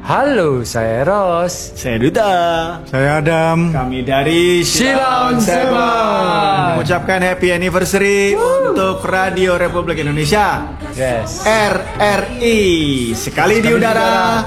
Halo, saya Ros. Saya Duta. Saya Adam. Kami dari Silaun Seven. mengucapkan happy anniversary untuk Radio Republik Indonesia. Yes. RRI. Sekali di udara.